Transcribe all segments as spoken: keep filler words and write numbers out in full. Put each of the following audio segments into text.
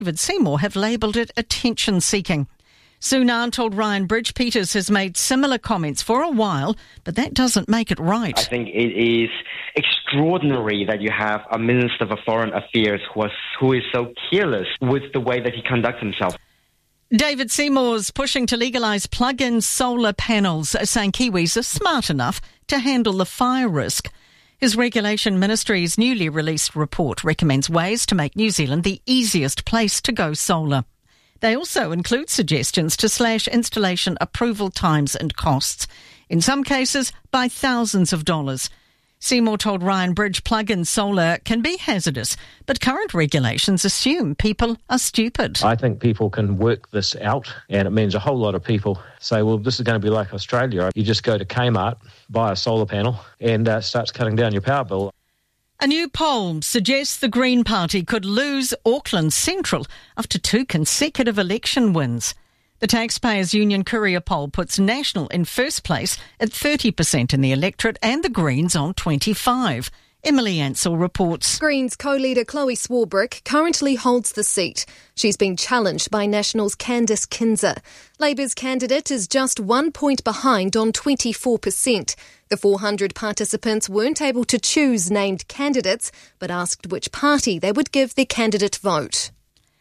David Seymour have labelled it attention-seeking. Sunan told Ryan Bridge-Peters has made similar comments for a while, but that doesn't make it right. I think it is extraordinary that you have a Minister for Foreign Affairs who is, who is so careless with the way that he conducts himself. David Seymour's pushing to legalise plug-in solar panels, saying Kiwis are smart enough to handle the fire risk. His Regulation Ministry's newly released report recommends ways to make New Zealand the easiest place to go solar. They also include suggestions to slash installation approval times and costs, in some cases by thousands of dollars. Seymour told Ryan Bridge plug-in solar can be hazardous, but current regulations assume people are stupid. I think people can work this out, and it means a whole lot of people say, well, this is going to be like Australia. You just go to Kmart, buy a solar panel, and uh, starts cutting down your power bill. A new poll suggests the Green Party could lose Auckland Central after two consecutive election wins. The Taxpayers Union Courier poll puts National in first place at thirty percent in the electorate and the Greens on twenty-five. Emily Ansell reports. Greens co-leader Chloe Swarbrick currently holds the seat. She's been challenged by National's Candice Kinzer. Labour's candidate is just one point behind on twenty-four percent. The four hundred participants weren't able to choose named candidates, but asked which party they would give their candidate vote.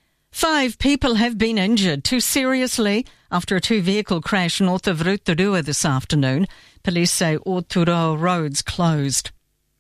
Five people have been injured too seriously after a two-vehicle crash north of Rotorua this afternoon. Police say Oturo roads closed.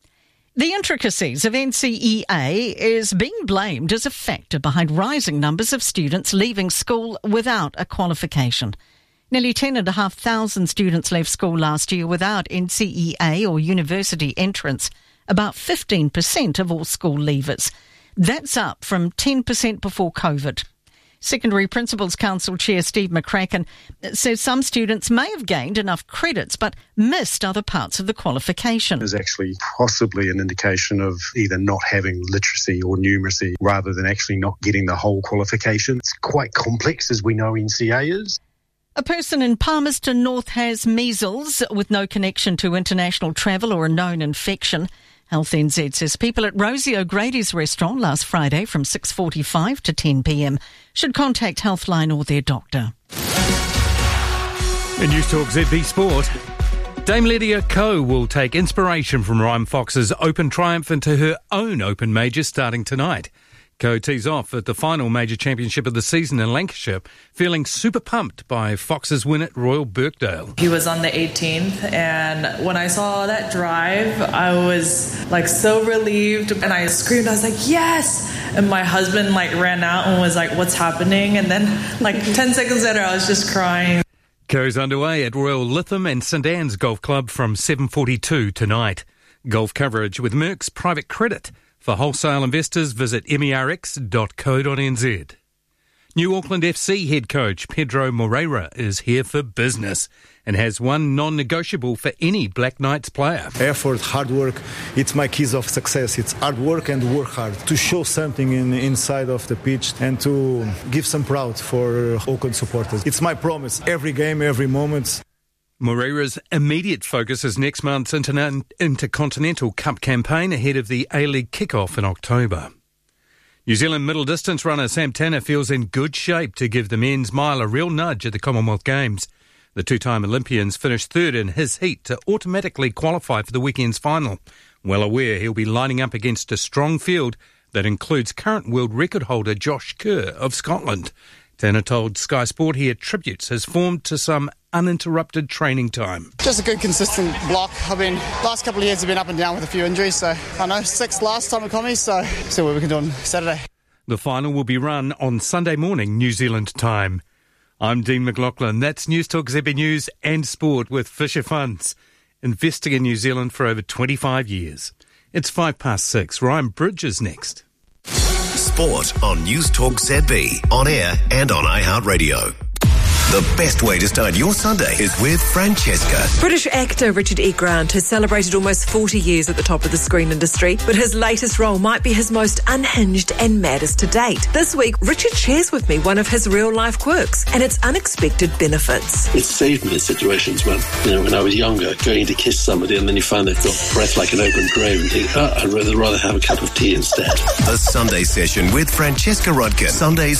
The intricacies of N C E A is being blamed as a factor behind rising numbers of students leaving school without a qualification. Nearly ten and a half thousand students left school last year without N C E A or university entrance, about fifteen percent of all school leavers. That's up from ten percent before COVID. Secondary Principals Council Chair Steve McCracken says some students may have gained enough credits but missed other parts of the qualification. Is actually possibly an indication of either not having literacy or numeracy rather than actually not getting the whole qualification. It's quite complex, as we know N C A is. A person in Palmerston North has measles with no connection to international travel or a known infection. Health N Z says people at Rosie O'Grady's restaurant last Friday from six forty-five to ten p.m. should contact Healthline or their doctor. In News Talk Z B Sport, Dame Lydia Ko will take inspiration from Ryan Fox's Open triumph into her own Open major starting tonight. Ko tees off at the final major championship of the season in Lancashire, feeling super pumped by Fox's win at Royal Birkdale. He was on the eighteenth, and when I saw that drive, I was like so relieved, and I screamed. I was like, yes! And my husband like ran out and was like, what's happening? And then like ten seconds later, I was just crying. Ko's underway at Royal Lytham and St Anne's Golf Club from seven forty-two tonight. Golf coverage with Merck's Private Credit. For wholesale investors, visit M E R X dot co dot n z. New Auckland F C head coach Pedro Moreira is here for business and has one non-negotiable for any Black Knights player. Effort, hard work, it's my keys of success. It's hard work and work hard to show something in inside of the pitch and to give some proud for Auckland supporters. It's my promise, every game, every moment. Moreira's immediate focus is next month's Interna- Intercontinental Cup campaign ahead of the A-League kick-off in October. New Zealand middle distance runner Sam Tanner feels in good shape to give the men's mile a real nudge at the Commonwealth Games. The two-time Olympians finished third in his heat to automatically qualify for the weekend's final. Well aware he'll be lining up against a strong field that includes current world record holder Josh Kerr of Scotland. Tanner told Sky Sport he attributes his form to some uninterrupted training time. Just a good consistent block. I mean, last couple of years have been up and down with a few injuries, so I know sixth last time at Commies, so see what we can do on Saturday. The final will be run on Sunday morning, New Zealand time. I'm Dean McLaughlin. That's News Talk Z B News and Sport with Fisher Funds, investing in New Zealand for over twenty-five years. It's five past six. Ryan Bridge is next. Sport on News Talk Z B, on air and on iHeartRadio. The best way to start your Sunday is with Francesca. British actor Richard E. Grant has celebrated almost forty years at the top of the screen industry, but his latest role might be his most unhinged and maddest to date. This week, Richard shares with me one of his real-life quirks and its unexpected benefits. It saved me in situations when, you know, when I was younger, going to kiss somebody and then you find they've got breath like an open grave and think, oh, I'd rather, rather have a cup of tea instead. The Sunday Session with Francesca Rodkin. Sundays